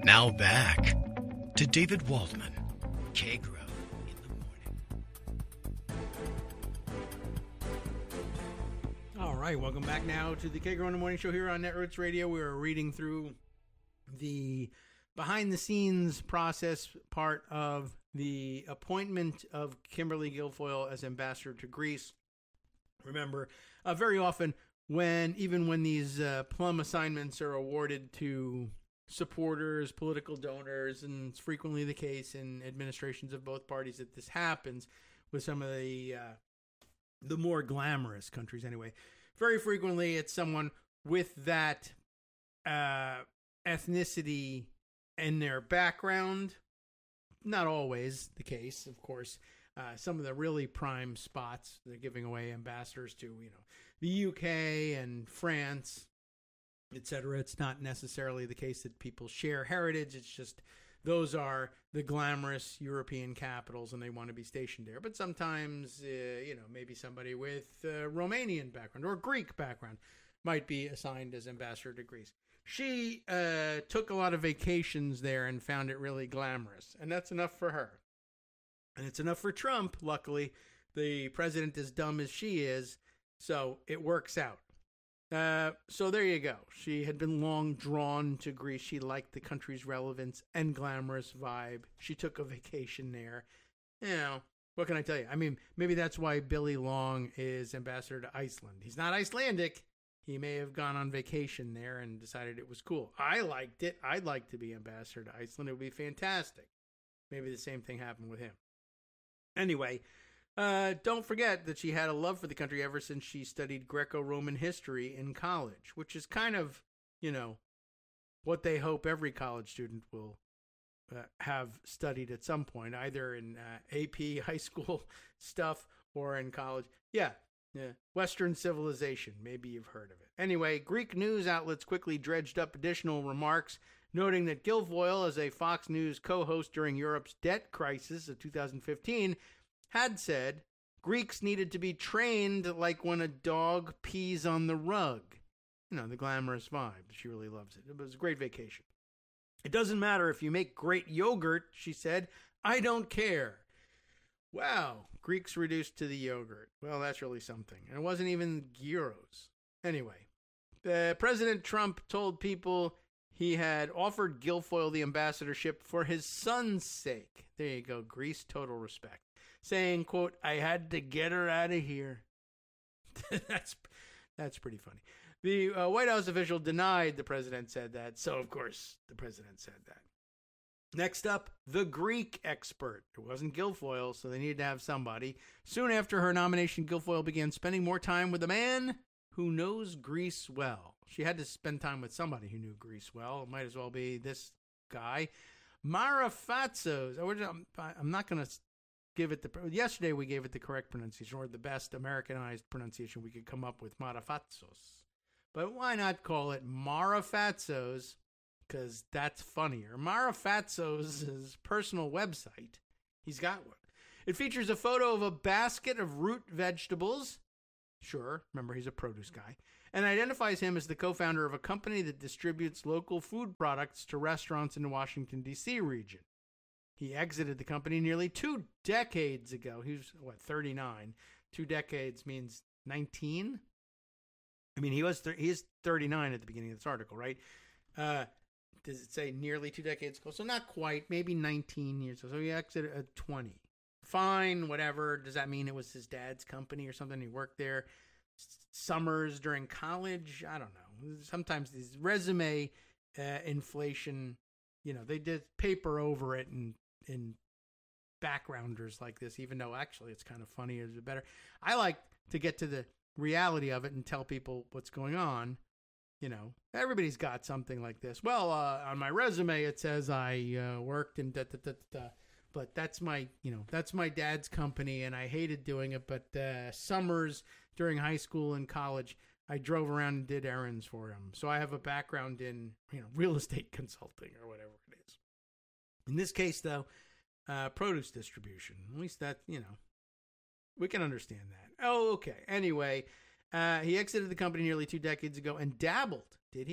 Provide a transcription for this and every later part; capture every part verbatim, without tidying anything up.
Now back to David Waldman, K-Grow in the morning. All right, welcome back now to the K-Grow in the Morning Show here on Netroots Radio. We are reading through the behind-the-scenes process part of the appointment of Kimberly Guilfoyle as ambassador to Greece. Remember, uh, very often, when even when these uh, plum assignments are awarded to supporters, political donors, and it's frequently the case in administrations of both parties that this happens with some of the uh, the more glamorous countries anyway. Very frequently, it's someone with that uh, ethnicity in their background. Not always the case, of course. Uh, some of the really prime spots they're giving away ambassadors to, you know, the U K and France, et cetera. It's not necessarily the case that people share heritage. It's just those are the glamorous European capitals, and they want to be stationed there. But sometimes, uh, you know, maybe somebody with a Romanian background or Greek background might be assigned as ambassador to Greece. She uh, took a lot of vacations there and found it really glamorous, and that's enough for her. And it's enough for Trump, luckily. The president, as dumb as she is, so it works out. Uh, so there you go. She had been long drawn to Greece. She liked the country's relevance and glamorous vibe. She took a vacation there. You know, what can I tell you? I mean, maybe that's why Billy Long is ambassador to Iceland. He's not Icelandic. He may have gone on vacation there and decided it was cool. I liked it. I'd like to be ambassador to Iceland. It would be fantastic. Maybe the same thing happened with him. Anyway, uh, don't forget that she had a love for the country ever since she studied Greco-Roman history in college, which is kind of, you know, what they hope every college student will uh, have studied at some point, either in uh, A P high school stuff or in college. Yeah, yeah, Western civilization. Maybe you've heard of it. Anyway, Greek news outlets quickly dredged up additional remarks, noting that Guilfoyle, as a Fox News co-host during Europe's debt crisis of two thousand fifteen, had said Greeks needed to be trained like when a dog pees on the rug. You know, the glamorous vibe. She really loves it. It was a great vacation. It doesn't matter if you make great yogurt, she said. I don't care. Wow, Greeks reduced to the yogurt. Well, that's really something. And it wasn't even gyros. Anyway, uh, President Trump told people he had offered Guilfoyle the ambassadorship for his son's sake. There you go, Greece, total respect. Saying, quote, I had to get her out of here. that's that's pretty funny. The uh, White House official denied the president said that, so of course the president said that. Next up, the Greek expert. It wasn't Guilfoyle, so they needed to have somebody. Soon after her nomination, Guilfoyle began spending more time with a man who knows Greece well. She had to spend time with somebody who knew Greece well. It might as well be this guy. Marafatsos. I'm not going to give it the... Yesterday we gave it the correct pronunciation, or the best Americanized pronunciation we could come up with, Marafatsos. But why not call it Marafatsos? Because that's funnier. Marafatsos' personal website, he's got one. It features a photo of a basket of root vegetables. Sure, remember he's a produce guy. And identifies him as the co-founder of a company that distributes local food products to restaurants in the Washington, D C region. He exited the company nearly two decades ago. He was, what, thirty-nine? Two decades means nineteen? I mean, he was th- he is thirty-nine at the beginning of this article, right? Uh, does it say nearly two decades ago? So not quite, maybe nineteen years ago. So he exited at twenty. Fine, whatever. Does that mean it was his dad's company or something? He worked there summers during college? I don't know. Sometimes these resume uh, inflation, you know, they did paper over it and in backgrounders like this, even though actually it's kind of funny. Is it better? I like to get to the reality of it and tell people what's going on. You know, everybody's got something like this. Well, uh, on my resume, it says I uh, worked in da, da, da, da, da. But that's my, you know, that's my dad's company, and I hated doing it. But uh, summers during high school and college, I drove around and did errands for him. So I have a background in, you know, real estate consulting or whatever it is. In this case, though, uh, produce distribution. At least that, you know, we can understand that. Oh, okay. Anyway, uh, he exited the company nearly two decades ago and dabbled, did he?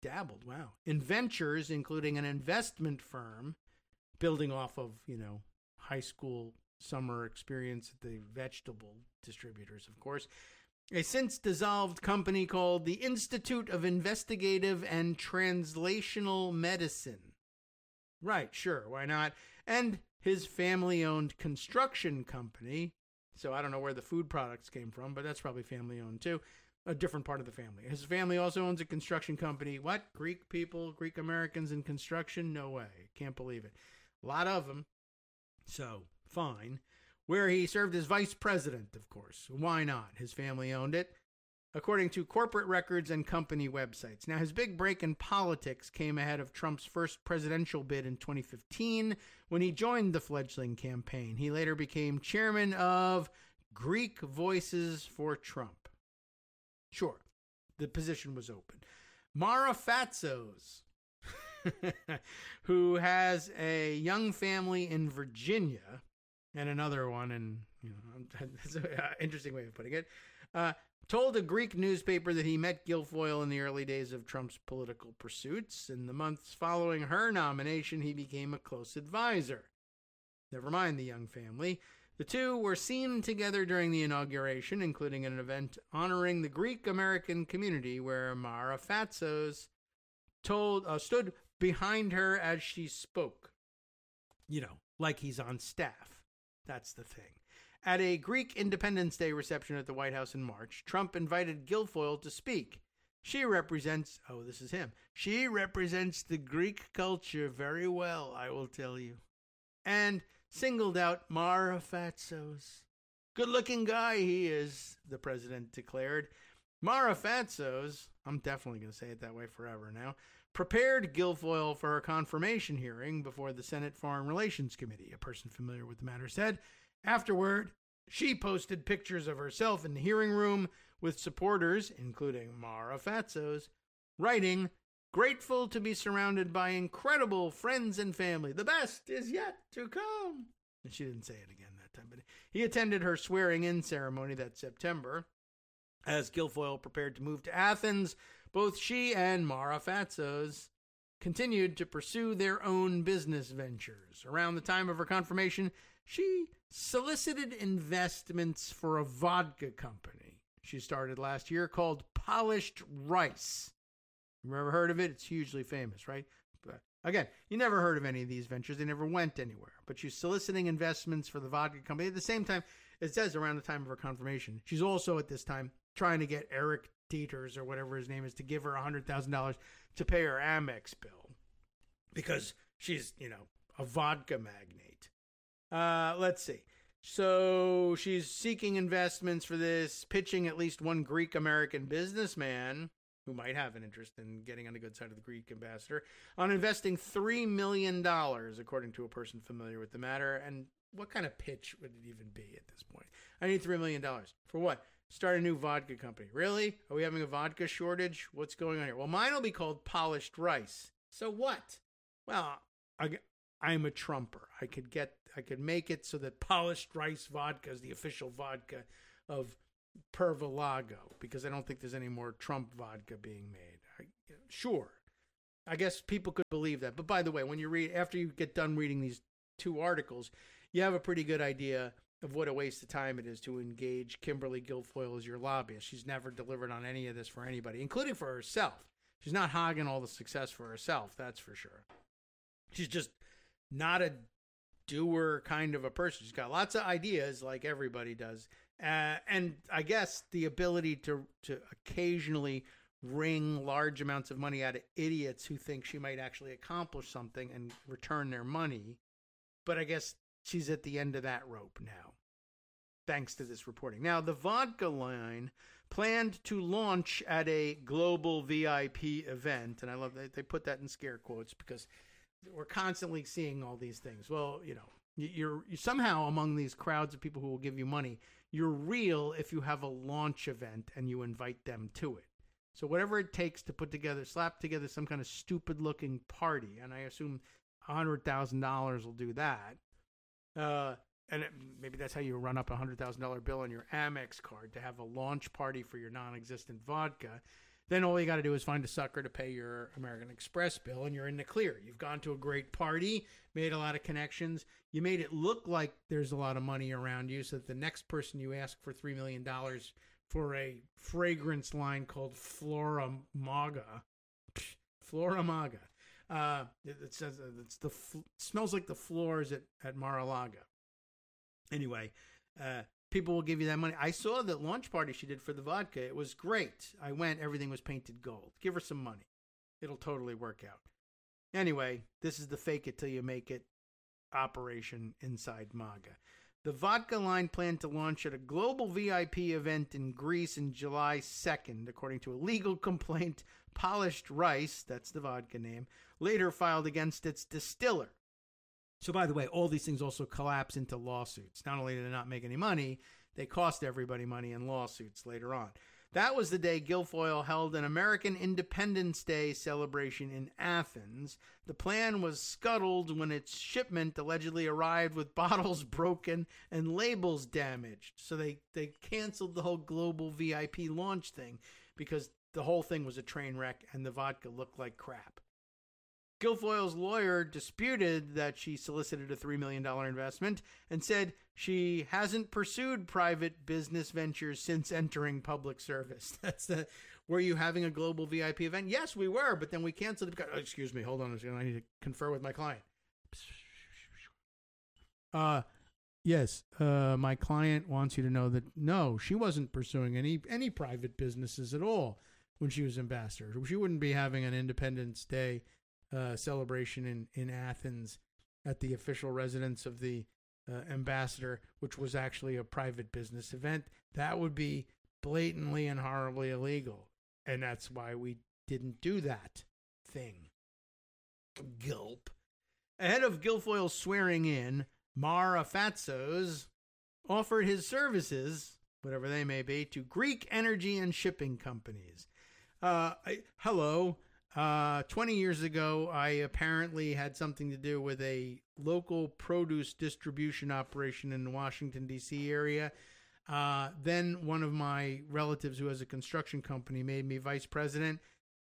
dabbled, wow. In ventures, including an investment firm, building off of, you know, high school summer experience at the vegetable distributors, of course. A since dissolved company called the Institute of Investigative and Translational Medicine. Right, sure, why not? And his family-owned construction company. So I don't know where the food products came from, but that's probably family-owned too. A different part of the family. His family also owns a construction company. What? Greek people, Greek Americans in construction? No way. Can't believe it. A lot of them. So, fine. Where he served as vice president, of course. Why not? His family owned it, according to corporate records and company websites. Now, his big break in politics came ahead of Trump's first presidential bid in twenty fifteen when he joined the fledgling campaign. He later became chairman of Greek Voices for Trump. Sure, the position was open. Mara Fatsos, who has a young family in Virginia, and another one, and you know, that's an interesting way of putting it, uh, told a Greek newspaper that he met Guilfoyle in the early days of Trump's political pursuits. In the months following her nomination, he became a close advisor. Never mind the young family. The two were seen together during the inauguration, including an event honoring the Greek-American community where Mara Fatsos told, uh, stood behind her as she spoke. You know, like he's on staff. That's the thing. At a Greek Independence Day reception at the White House in March, Trump invited Guilfoyle to speak. She represents, oh, this is him. She represents the Greek culture very well, I will tell you. And singled out Mara Fatsos. Good-looking guy he is, the president declared. Mara Fatsos, I'm definitely going to say it that way forever now, prepared Guilfoyle for her confirmation hearing before the Senate Foreign Relations Committee, a person familiar with the matter said. Afterward, she posted pictures of herself in the hearing room with supporters, including Mara Fatsos, writing, "Grateful to be surrounded by incredible friends and family. The best is yet to come." And she didn't say it again that time, but he attended her swearing-in ceremony that September. As Guilfoyle prepared to move to Athens, both she and Mara Fatsos continued to pursue their own business ventures. Around the time of her confirmation, she solicited investments for a vodka company she started last year called Polished Rice. You ever heard of it? It's hugely famous, right? But again, you never heard of any of these ventures. They never went anywhere. But she's soliciting investments for the vodka company. At the same time, it says around the time of her confirmation, she's also at this time trying to get Eric Dieters or whatever his name is to give her one hundred thousand dollars to pay her Amex bill because she's, you know, a vodka magnate. Uh, let's see. So she's seeking investments for this, pitching at least one Greek-American businessman who might have an interest in getting on the good side of the Greek ambassador, on investing three million dollars, according to a person familiar with the matter. And what kind of pitch would it even be at this point? I need three million dollars. For what? Start a new vodka company. Really? Are we having a vodka shortage? What's going on here? Well, mine will be called Polished Rice. So what? Well, I, I'm a Trumper. I could get, I could make it so that Polished Rice vodka is the official vodka of Pervalago, because I don't think there's any more Trump vodka being made. I, sure. I guess people could believe that. But by the way, when you read, after you get done reading these two articles, you have a pretty good idea of what a waste of time it is to engage Kimberly Guilfoyle as your lobbyist. She's never delivered on any of this for anybody, including for herself. She's not hogging all the success for herself, that's for sure. She's just not a doer kind of a person. She's got lots of ideas like everybody does. Uh, and I guess the ability to, to occasionally wring large amounts of money out of idiots who think she might actually accomplish something and return their money. But I guess she's at the end of that rope now, thanks to this reporting. Now, the vodka line planned to launch at a global V I P event, and I love that they put that in scare quotes because we're constantly seeing all these things. Well, you know, you're, you're somehow among these crowds of people who will give you money, you're real if you have a launch event and you invite them to it. So whatever it takes to put together, slap together some kind of stupid-looking party, and I assume one hundred thousand dollars will do that. Uh, and it, maybe that's how you run up a one hundred thousand dollars bill on your Amex card to have a launch party for your non-existent vodka. Then all you got to do is find a sucker to pay your American Express bill, and you're in the clear. You've gone to a great party, made a lot of connections. You made it look like there's a lot of money around you, so that the next person you ask for three million dollars for a fragrance line called Flora Maga, Flora Maga, uh, it, it says uh, it's the it smells like the floors at, at Mar-a-Lago. Anyway, uh, people will give you that money. I saw the launch party she did for the vodka. It was great. I went. Everything was painted gold. Give her some money. It'll totally work out. Anyway, this is the fake it till you make it operation inside MAGA. The vodka line planned to launch at a global V I P event in Greece in July second, according to a legal complaint. Polished Rice, that's the vodka name, later filed against its distiller. So, by the way, all these things also collapse into lawsuits. Not only did they not make any money, they cost everybody money in lawsuits later on. That was the day Guilfoyle held an American Independence Day celebration in Athens. The plan was scuttled when its shipment allegedly arrived with bottles broken and labels damaged. So they, they canceled the whole global V I P launch thing because the whole thing was a train wreck and the vodka looked like crap. Guilfoyle's lawyer disputed that she solicited a three million dollars investment and said she hasn't pursued private business ventures since entering public service. That's the, were you having a global V I P event? Yes, we were, but then we canceled it because, oh, excuse me, hold on a second, I need to confer with my client. Uh, yes, uh, my client wants you to know that, no, she wasn't pursuing any, any private businesses at all when she was ambassador. She wouldn't be having an Independence Day Uh, celebration in, in Athens at the official residence of the uh, ambassador, which was actually a private business event. That would be blatantly and horribly illegal. And that's why we didn't do that thing. Gulp. Ahead of Guilfoyle's swearing in, Mar Afatsos offered his services, whatever they may be, to Greek energy and shipping companies. Uh, I, hello. Uh, twenty years ago, I apparently had something to do with a local produce distribution operation in the Washington, D C area. Uh, then one of my relatives who has a construction company made me vice president.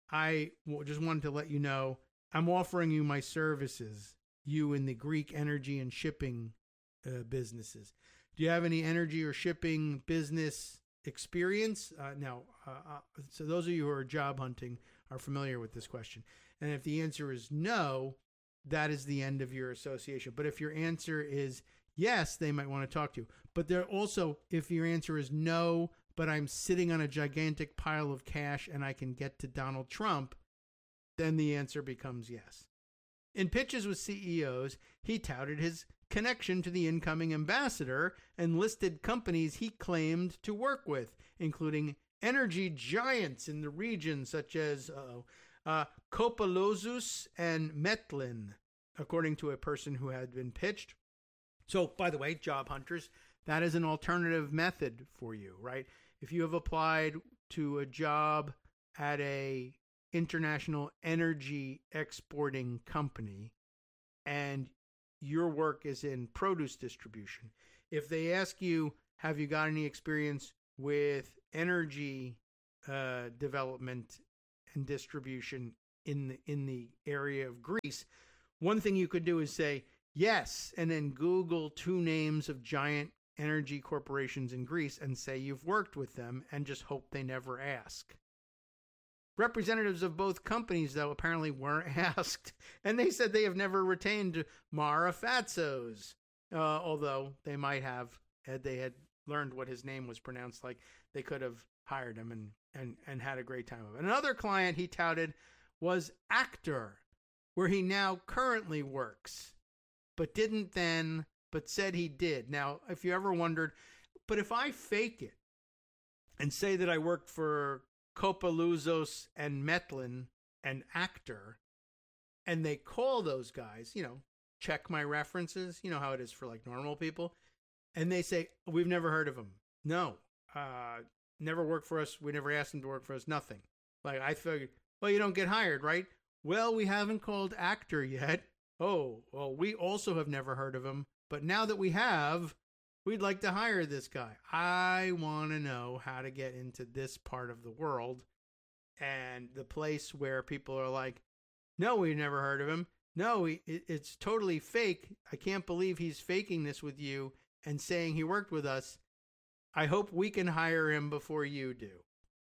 I just wanted to let you know, I'm offering you my services, you in the Greek energy and shipping uh, businesses. Do you have any energy or shipping business experience? Uh, now, uh, uh, so those of you who are job hunting are familiar with this question. And if the answer is no, that is the end of your association. But if your answer is yes, they might want to talk to you. But there also, if your answer is no, but I'm sitting on a gigantic pile of cash and I can get to Donald Trump, then the answer becomes yes. In pitches with C E Os, he touted his connection to the incoming ambassador and listed companies he claimed to work with, including energy giants in the region such as uh, uh, Kopalozus and Metlin, according to a person who had been pitched. So, by the way, job hunters, that is an alternative method for you, right? If you have applied to a job at a international energy exporting company and your work is in produce distribution, if they ask you, have you got any experience with energy uh, development and distribution in the, in the area of Greece, one thing you could do is say yes, and then Google two names of giant energy corporations in Greece and say you've worked with them and just hope they never ask. Representatives of both companies, though, apparently weren't asked, and they said they have never retained Mar Afatsos, uh, although they might have, had they had learned what his name was pronounced like, they could have hired him and, and, and had a great time of it. Another client he touted was Actor, where he now currently works, but didn't then, but said he did. Now, if you ever wondered, but if I fake it and say that I worked for Kopalouzos and Metlin and Actor, and they call those guys, you know, check my references, you know how it is for like normal people, and they say, we've never heard of him. No, uh, never worked for us. We never asked him to work for us. Nothing. Like, I figured, well, you don't get hired, right? Well, we haven't called Actor yet. Oh, well, we also have never heard of him. But now that we have, we'd like to hire this guy. I want to know how to get into this part of the world. and the place where people are like, no, we've never heard of him. No, he, it, it's totally fake. I can't believe he's faking this with you and saying he worked with us. I hope we can hire him before you do.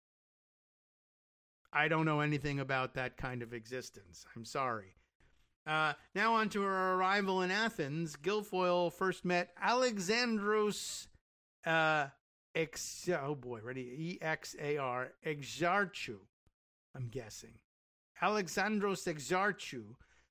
I don't know anything about that kind of existence. I'm sorry. Uh, now on to her arrival in Athens. Guilfoyle first met Alexandros, uh, Ex- oh boy, ready? E X A R, Exarchou, I'm guessing. Alexandros Exarchou,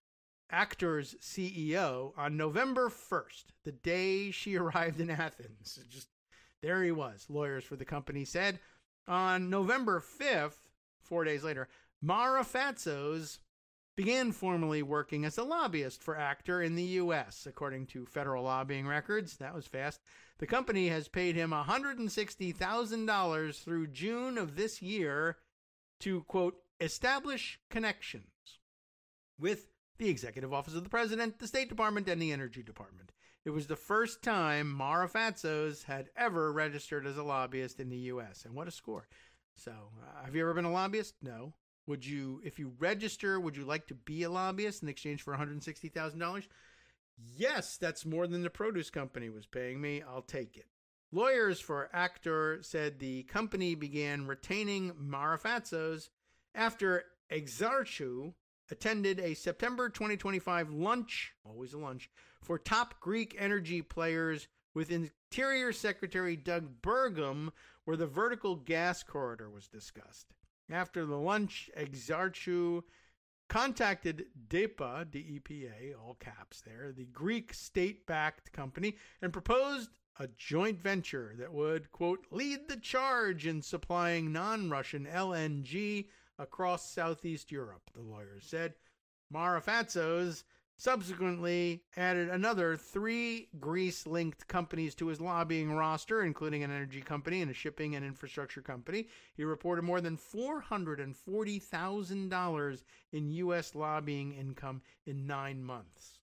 Actor's C E O, on November first, the day she arrived in Athens. Just there he was, lawyers for the company said. On November fifth, four days later, Mara Fatsos began formally working as a lobbyist for Actor in the U S, according to federal lobbying records. That was fast. The company has paid him one hundred sixty thousand dollars through June of this year to, quote, establish connections with the Executive Office of the President, the State Department, and the Energy Department. It was the first time Mara Fatsos had ever registered as a lobbyist in the U S. And what a score. So, uh, have you ever been a lobbyist? No. Would you, if you register, would you like to be a lobbyist in exchange for one hundred sixty thousand dollars? Yes, that's more than the produce company was paying me. I'll take it. Lawyers for Actor said the company began retaining Mara Fatsos after Exarchou attended a September twenty twenty-five lunch, always a lunch, for top Greek energy players with Interior Secretary Doug Burgum, where the vertical gas corridor was discussed. After the lunch, Exarchou contacted DEPA, D E P A, all caps there, the Greek state-backed company, and proposed a joint venture that would, quote, lead the charge in supplying non-Russian L N G across Southeast Europe, the lawyers said. Mara Fatsos subsequently added another three Greece-linked companies to his lobbying roster, including an energy company and a shipping and infrastructure company. He reported more than four hundred forty thousand dollars in U S lobbying income in nine months.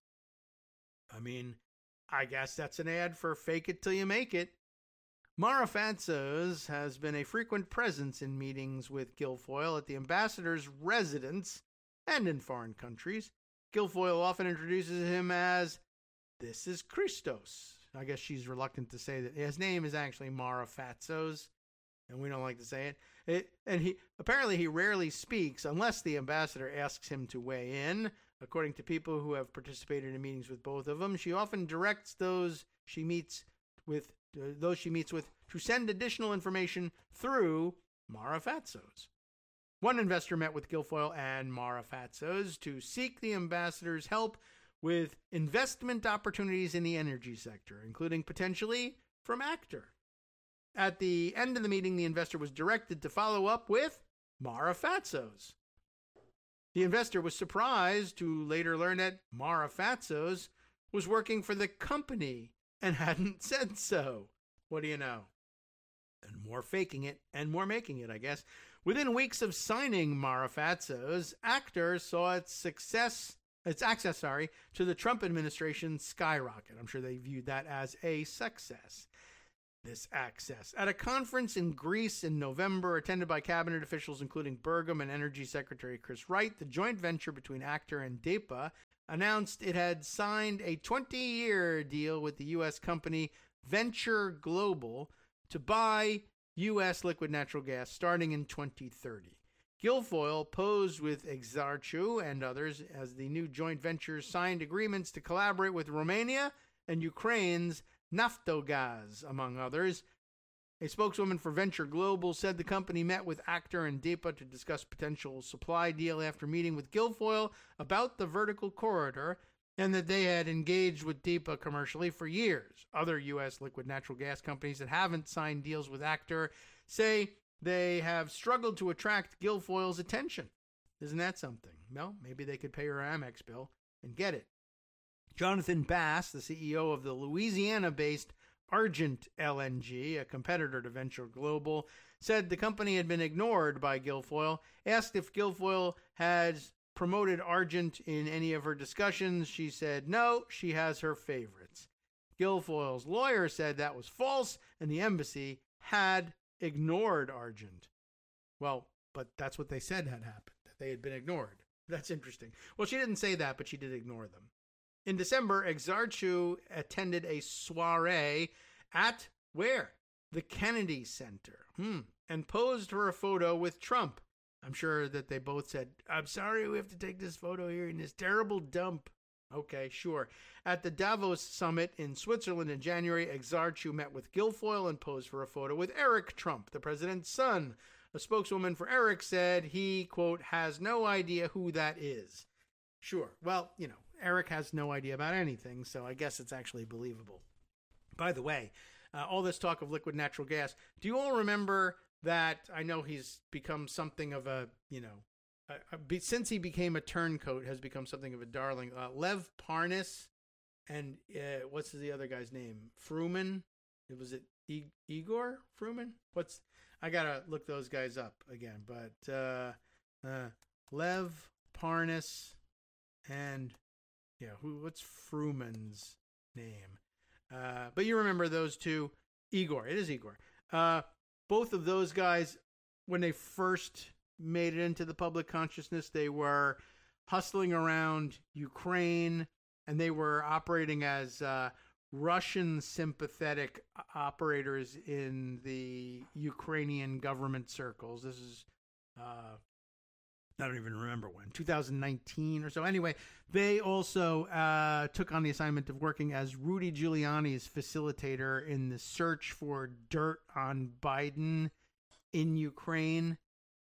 I mean, I guess that's an ad for fake it till you make it. Mara Fatsos has been a frequent presence in meetings with Guilfoyle at the ambassador's residence and in foreign countries. Guilfoyle often introduces him as, this is Christos. I guess she's reluctant to say that his name is actually Mara Fatsos, and we don't like to say it. it. And he apparently he rarely speaks unless the ambassador asks him to weigh in. According to people who have participated in meetings with both of them, she often directs those she meets with uh, those she meets with to send additional information through Mara Fatsos. One investor met with Guilfoyle and Mara Fatsos to seek the ambassador's help with investment opportunities in the energy sector, including potentially from Actor. At the end of the meeting, the investor was directed to follow up with Mara Fatsos. The investor was surprised to later learn that Mara Fatsos was working for the company and hadn't said so. What do you know? And more faking it and more making it, I guess. Within weeks of signing Mara Fatsos, Actor saw its success, its access, sorry, to the Trump administration skyrocket. I'm sure they viewed that as a success. This access. At a conference in Greece in November, attended by cabinet officials including Burgum and Energy Secretary Chris Wright, the joint venture between Actor and DEPA announced it had signed a twenty-year deal with the U S company Venture Global to buy U S liquid natural gas starting in twenty thirty. Guilfoyle posed with Exarchou and others as the new joint venture signed agreements to collaborate with Romania and Ukraine's Naftogaz, among others. A spokeswoman for Venture Global said the company met with Actor and DEPA to discuss potential supply deal after meeting with Guilfoyle about the vertical corridor, and that they had engaged with DEPA commercially for years. Other U S liquid natural gas companies that haven't signed deals with Actor say they have struggled to attract Guilfoyle's attention. Isn't that something? Well, maybe they could pay her Amex bill and get it. Jonathan Bass, the C E O of the Louisiana-based Argent L N G, a competitor to Venture Global, said the company had been ignored by Guilfoyle. Asked if Guilfoyle has promoted Argent in any of her discussions, she said no, she has her favorites. Guilfoyle's lawyer said that was false, and the embassy had ignored Argent. Well, but that's what they said had happened. They had been ignored. That's interesting. Well, she didn't say that, but she did ignore them. In December, Exarchu attended a soiree at where? The Kennedy Center. Hmm. And posed for a photo with Trump. I'm sure that they both said, I'm sorry we have to take this photo here in this terrible dump. Okay, sure. At the Davos summit in Switzerland in January, Exarchu met with Guilfoyle and posed for a photo with Eric Trump, the president's son. A spokeswoman for Eric said he, quote, has no idea who that is. Sure. Well, you know, Eric has no idea about anything, so I guess it's actually believable. By the way, uh, all this talk of liquid natural gas, do you all remember that? I know he's become something of a, you know, uh, uh, since he became a turncoat, has become something of a darling. Uh, Lev Parnas and uh, what's the other guy's name? Fruman? It was it I- Igor Fruman? What's I gotta look those guys up again. But uh, uh, Lev Parnas and yeah, who? What's Fruman's name? Uh, but you remember those two? Igor. It is Igor. Uh, both of those guys, when they first made it into the public consciousness, they were hustling around Ukraine, and they were operating as uh, Russian sympathetic operators in the Ukrainian government circles. This is, uh, I don't even remember when, two thousand nineteen or so. Anyway, they also uh, took on the assignment of working as Rudy Giuliani's facilitator in the search for dirt on Biden in Ukraine.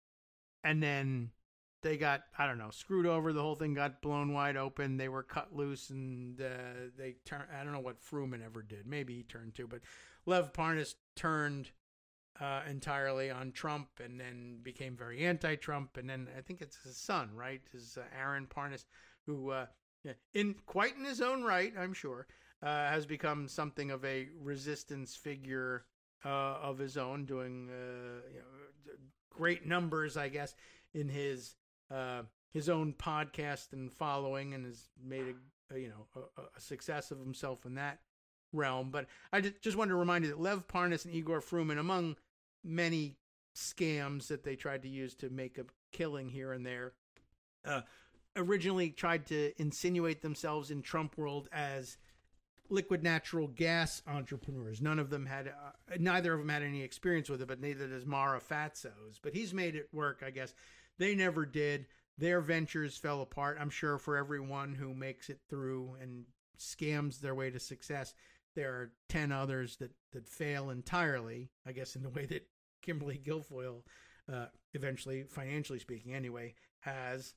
And then they got, I don't know, screwed over. The whole thing got blown wide open. They were cut loose, and uh, they turned. I don't know what Fruman ever did. Maybe he turned too, but Lev Parnas turned uh, entirely on Trump, and then became very anti-Trump. And then I think it's his son, right? His uh, Aaron Parnas, who, uh, in quite in his own right, I'm sure, uh, has become something of a resistance figure uh, of his own, doing uh, you know, great numbers, I guess, in his uh, his own podcast and following, and has made a, a you know a, a success of himself in that realm. But I just wanted to remind you that Lev Parnas and Igor Fruman, among many scams that they tried to use to make a killing here and there, uh, originally tried to insinuate themselves in Trump world as liquid natural gas entrepreneurs. None of them had, uh, neither of them had any experience with it, but neither does Mara Fatsos. But he's made it work, I guess. They never did. Their ventures fell apart. I'm sure for everyone who makes it through and scams their way to success, there are ten others that, that fail entirely, I guess, in the way that Kimberly Guilfoyle, uh, eventually, financially speaking anyway, has.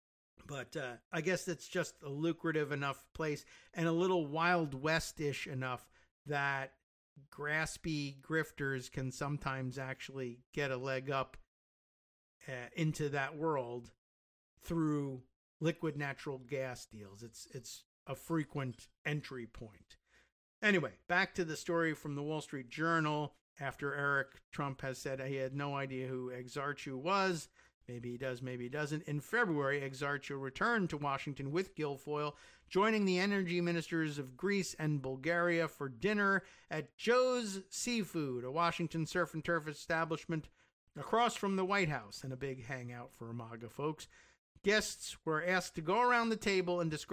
But uh, I guess that's just a lucrative enough place and a little Wild West-ish enough that graspy grifters can sometimes actually get a leg up uh, into that world through liquid natural gas deals. It's it's a frequent entry point. Anyway, back to the story from the Wall Street Journal. After Eric Trump has said he had no idea who Exarchu was. Maybe he does, maybe he doesn't. In February, Exarchu returned to Washington with Guilfoyle, joining the energy ministers of Greece and Bulgaria for dinner at Joe's Seafood, a Washington surf and turf establishment across from the White House, and a big hangout for MAGA folks. Guests were asked to go around the table and describe